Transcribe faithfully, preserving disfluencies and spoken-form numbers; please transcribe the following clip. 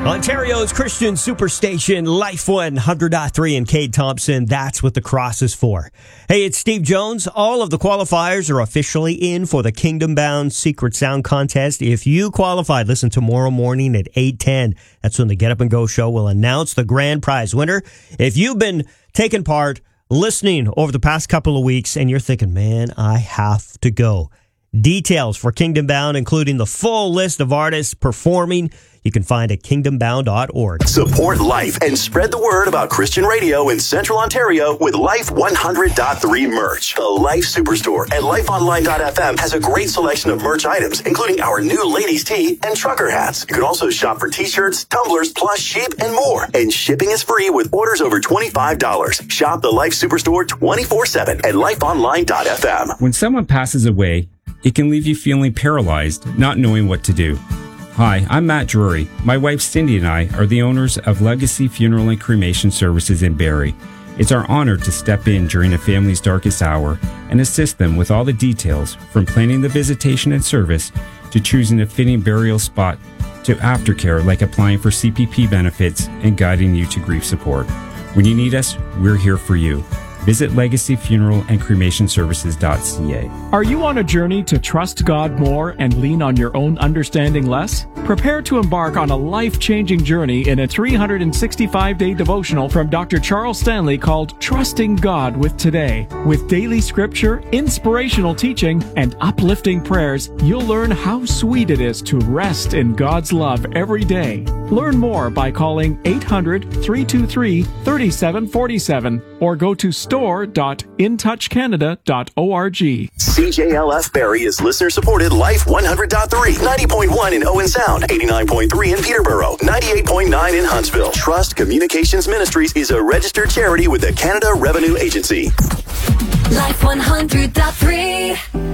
Ontario's Christian Superstation, Life one hundred point three in Cade Thompson. That's what the cross is for. Hey, it's Steve Jones. All of the qualifiers are officially in for the Kingdom Bound Secret Sound Contest. If you qualified, listen tomorrow morning at eight ten. That's when the Get Up and Go show will announce the grand prize winner. If you've been taking part, listening over the past couple of weeks, and you're thinking, man, I have to go. Details for Kingdom Bound, including the full list of artists performing, you can find at kingdom bound dot org. Support Life and spread the word about Christian radio in Central Ontario with Life one hundred point three merch. The Life Superstore at life online dot f m has a great selection of merch items, including our new ladies' tee and trucker hats. You can also shop for t-shirts, tumblers, plush, sheep, and more. And shipping is free with orders over twenty-five dollars. Shop the Life Superstore twenty-four seven at life online dot f m. When someone passes away, it can leave you feeling paralyzed, not knowing what to do. Hi, I'm Matt Drury. My wife Cindy and I are the owners of Legacy Funeral and Cremation Services in Barrie. It's our honor to step in during a family's darkest hour and assist them with all the details, from planning the visitation and service to choosing a fitting burial spot to aftercare like applying for C P P benefits and guiding you to grief support. When you need us, we're here for you. Visit legacy funeral and cremation services dot c a. Are you on a journey to trust God more and lean on your own understanding less? Prepare to embark on a life-changing journey in a three hundred sixty-five day devotional from Doctor Charles Stanley called Trusting God with Today. With daily scripture, inspirational teaching, and uplifting prayers, you'll learn how sweet it is to rest in God's love every day. Learn more by calling eight hundred, three two three, three seven four seven or go to store dot in touch canada dot org. C J L F Barrie is listener-supported Life one hundred point three, ninety point one in Owen Sound, eighty-nine point three in Peterborough, ninety-eight point nine in Huntsville. Trust Communications Ministries is a registered charity with the Canada Revenue Agency. Life one hundred point three.